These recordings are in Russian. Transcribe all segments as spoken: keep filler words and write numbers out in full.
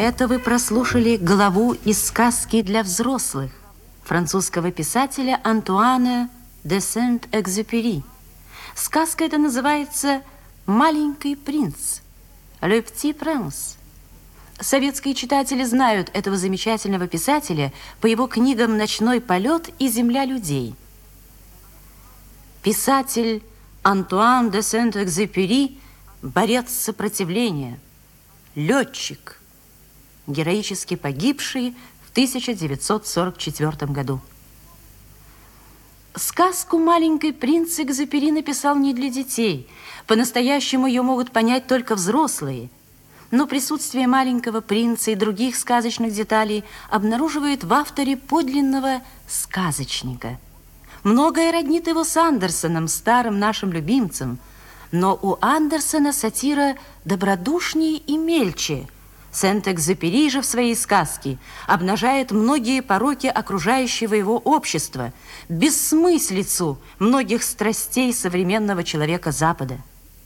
Это вы прослушали главу из сказки для взрослых французского писателя Антуана де Сент-Экзюпери. Сказка эта называется «Маленький принц», «Le Petit Prince». Советские читатели знают этого замечательного писателя по его книгам «Ночной полет» и «Земля людей». Писатель Антуан де Сент-Экзюпери – борец сопротивления, летчик, героически погибший в тысяча девятьсот сорок четвёртом году. Сказку «Маленький принц» Экзюпери написал не для детей. По-настоящему ее могут понять только взрослые. Но присутствие маленького принца и других сказочных деталей обнаруживает в авторе подлинного сказочника. Многое роднит его с Андерсоном, старым нашим любимцем. Но у Андерсона сатира добродушнее и мельче. Сент-Экзюпери же в своей сказке обнажает многие пороки окружающего его общества, бессмыслицу многих страстей современного человека Запада.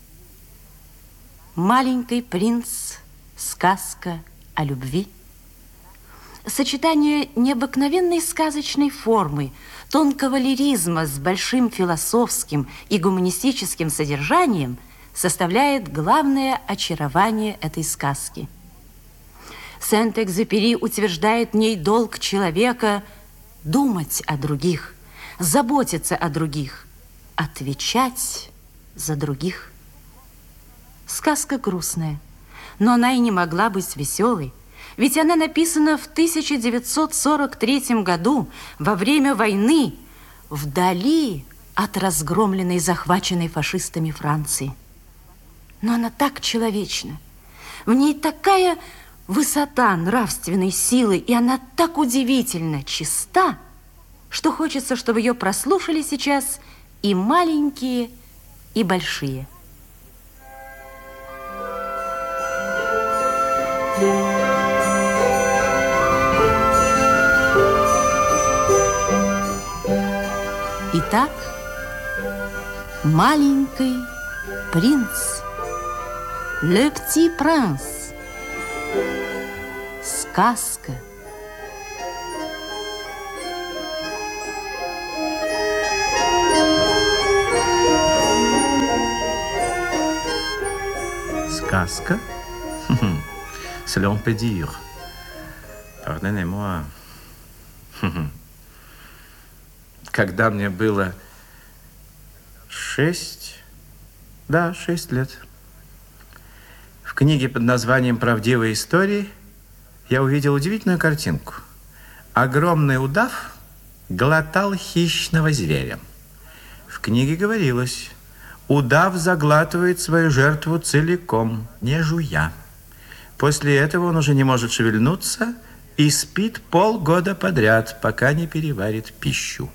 «Маленький принц. Сказка о любви». Сочетание необыкновенной сказочной формы, тонкого лиризма с большим философским и гуманистическим содержанием составляет главное очарование этой сказки. Сент-Экзюпери утверждает в ней долг человека думать о других, заботиться о других, отвечать за других. Сказка грустная, но она и не могла быть веселой, ведь она написана в тысяча девятьсот сорок третьем году, во время войны, вдали от разгромленной и захваченной фашистами Франции. Но она так человечна, в ней такая высота нравственной силы, и она так удивительно чиста, что хочется, чтобы ее прослушали сейчас и маленькие, и большие. Итак, «Маленький принц», «Le Petit Prince», сказка. Сказка? Cela on peut dire. Pardonnez-moi. Когда мне было шесть, да, шесть лет, в книге под названием «Правдивые истории» я увидел удивительную картинку. Огромный удав глотал хищного зверя. В книге говорилось: удав заглатывает свою жертву целиком, не жуя. После этого он уже не может шевельнуться и спит полгода подряд, пока не переварит пищу.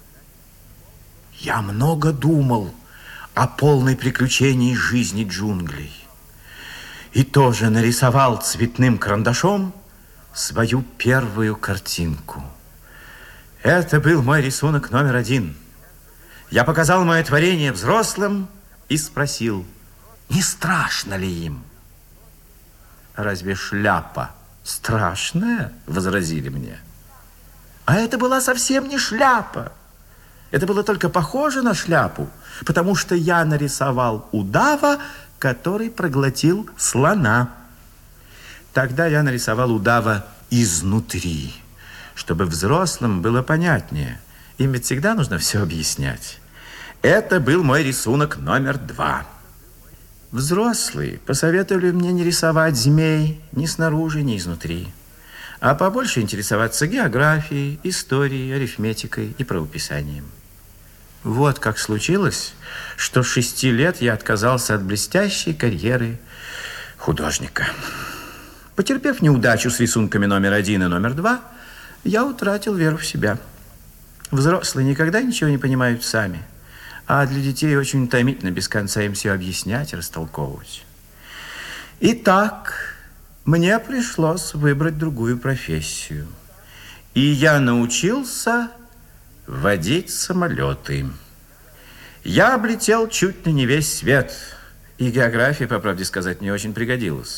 Я много думал о полной приключении жизни джунглей и тоже нарисовал цветным карандашом свою первую картинку. Это был мой рисунок номер один. Я показал мое творение взрослым и спросил, не страшно ли им? Разве шляпа страшная? Возразили мне. А это была совсем не шляпа. Это было только похоже на шляпу, потому что я нарисовал удава, который проглотил слона. Тогда я нарисовал удава изнутри, чтобы взрослым было понятнее. Им ведь всегда нужно все объяснять. Это был мой рисунок номер два. Взрослые посоветовали мне не рисовать змей ни снаружи, ни изнутри, а побольше интересоваться географией, историей, арифметикой и правописанием. Вот как случилось, что с шести лет я отказался от блестящей карьеры художника. Потерпев неудачу с рисунками номер один и номер два, я утратил веру в себя. Взрослые никогда ничего не понимают сами, а для детей очень утомительно без конца им все объяснять и растолковывать. Итак, мне пришлось выбрать другую профессию. И я научился водить самолеты. Я облетел чуть ли не весь свет. И география, по правде сказать, мне очень пригодилась.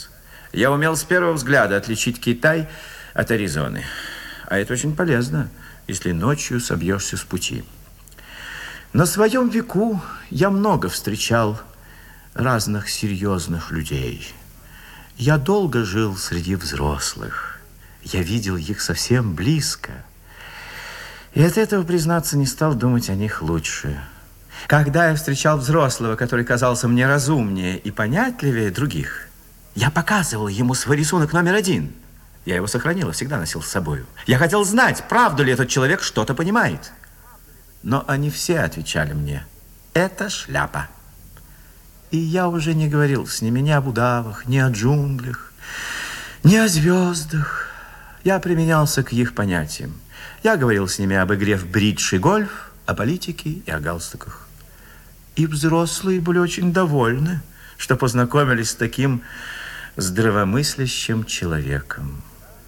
Я умел с первого взгляда отличить Китай от Аризоны. А это очень полезно, если ночью собьешься с пути. На своем веку я много встречал разных серьезных людей. Я долго жил среди взрослых. Я видел их совсем близко. И от этого, признаться, не стал думать о них лучше. Когда я встречал взрослого, который казался мне разумнее и понятливее других, я показывал ему свой рисунок номер один. Я его сохранил и всегда носил с собой. Я хотел знать, правду ли этот человек что-то понимает. Но они все отвечали мне: это шляпа. И я уже не говорил с ними ни об удавах, ни о джунглях, ни о звездах. Я применялся к их понятиям. Я говорил с ними об игре в бридж и гольф, о политике и о галстуках. И взрослые были очень довольны, что познакомились с таким здравомыслящим человеком.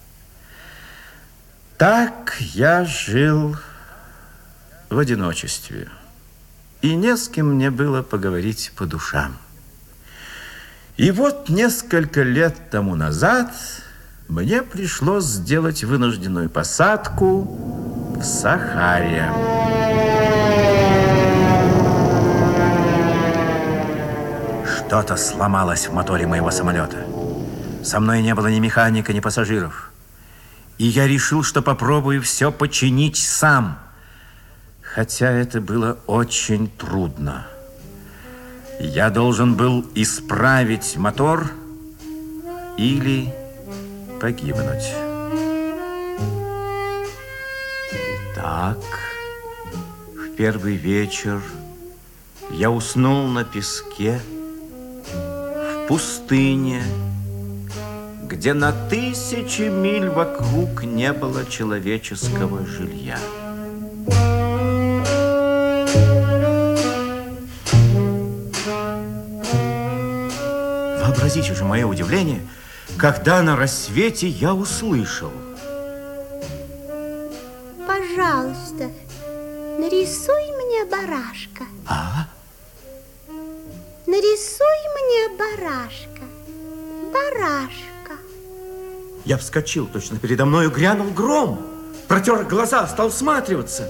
Так я жил в одиночестве, и не с кем мне было поговорить по душам. И вот несколько лет тому назад мне пришлось сделать вынужденную посадку в Сахаре. Что-то сломалось в моторе моего самолета. Со мной не было ни механика, ни пассажиров. И я решил, что попробую все починить сам. Хотя это было очень трудно. Я должен был исправить мотор или погибнуть. Итак, в первый вечер я уснул на песке в пустыне, где на тысячи миль вокруг не было человеческого жилья. Вообразите же мое удивление, когда на рассвете я услышал: пожалуйста, нарисуй мне барашка. А? Нарисуй мне барашка. Барашка. Я вскочил, точно передо мною грянул гром. Протер глаза, стал всматриваться.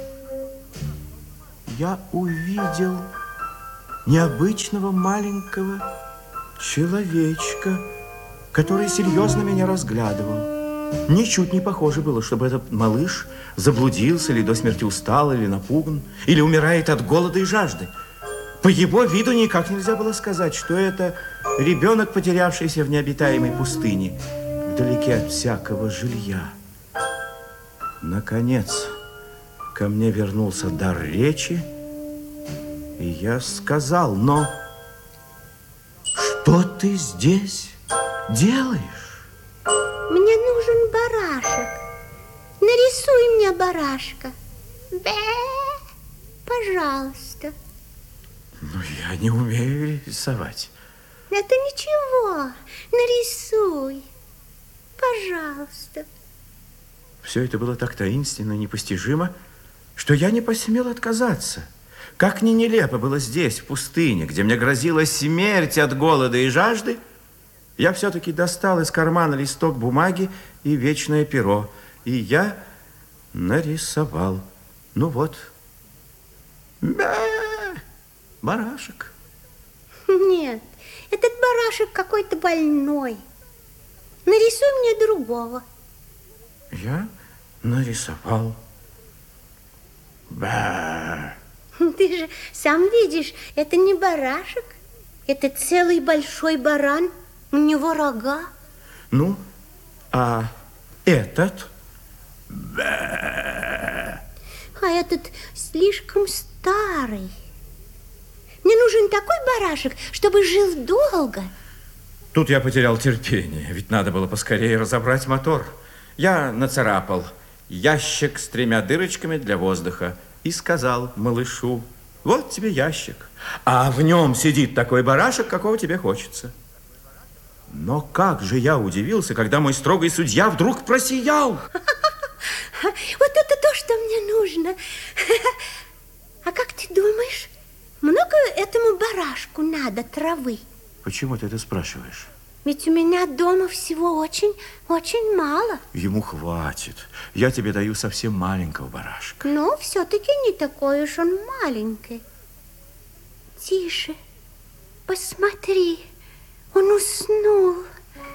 Я увидел необычного маленького человечка, который серьезно меня разглядывал. Ничуть не похоже было, чтобы этот малыш заблудился или до смерти устал, или напуган, или умирает от голода и жажды. По его виду никак нельзя было сказать, что это ребенок, потерявшийся в необитаемой пустыне, вдалеке от всякого жилья. Наконец, ко мне вернулся дар речи, и я сказал: но что ты здесь делаешь? Мне нужен барашек. Нарисуй мне барашка. Бе, пожалуйста. Ну, я не умею рисовать. Это ничего. Нарисуй. Пожалуйста. Все это было так таинственно, непостижимо, что я не посмел отказаться. Как ни нелепо было здесь, в пустыне, где мне грозила смерть от голода и жажды, я все-таки достал из кармана листок бумаги и вечное перо, и я нарисовал. Ну вот. Бе! Барашек. Нет, этот барашек какой-то больной. Нарисуй мне другого. Я нарисовал. Бе! Ты же сам видишь, это не барашек. Это целый большой баран. У него рога. Ну, а этот? Бе! А этот слишком старый. Мне нужен такой барашек, чтобы жил долго. Тут я потерял терпение, ведь надо было поскорее разобрать мотор. Я нацарапал ящик с тремя дырочками для воздуха и сказал малышу: вот тебе ящик, а в нем сидит такой барашек, какого тебе хочется. Но как же я удивился, когда мой строгий судья вдруг просиял. Вот это то, что мне нужно. А как ты думаешь, много этому барашку надо травы? Почему ты это спрашиваешь? Ведь у меня дома всего очень-очень мало. Ему хватит. Я тебе даю совсем маленького барашка. Но все-таки не такой уж он маленький. Тише, посмотри, он уснул.